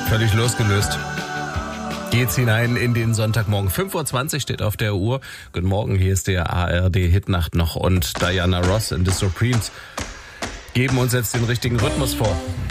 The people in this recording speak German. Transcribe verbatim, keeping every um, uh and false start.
Völlig losgelöst. Geht's hinein in den Sonntagmorgen. fünf Uhr zwanzig steht auf der Uhr. Guten Morgen, hier ist der A R D-Hitnacht noch und Diana Ross and the Supremes geben uns jetzt den richtigen Rhythmus vor.